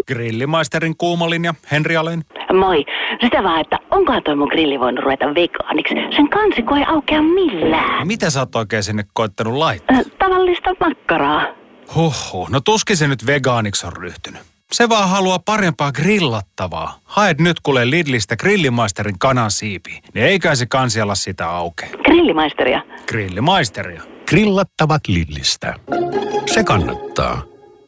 Grillimaisterin kuumolinja, Henri Alén. Moi. Sitä vaan, että onkohan toi mun grilli voinut ruveta vegaaniksi? Sen kansiko ei aukea millään. Mitä sä oot oikein sinne koittanut laittaa? Tavallista makkaraa. Huhhuh, no tuskin se nyt vegaaniksi on ryhtynyt. Se vaan haluaa parempaa grillattavaa. Haet nyt kuule Lidlistä Grillimaisterin kanansiipiä. Niin eikä se kansi ala sitä auke. Grillimaisteria. Grillimaisteria. Grillattavat Lidlistä. Se kannattaa.